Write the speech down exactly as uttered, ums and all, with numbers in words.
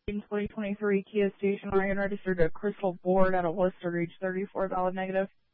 twenty twenty-three Kia Station Wagon registered to Crystal Board at a Worcester Reach thirty-four valid negative.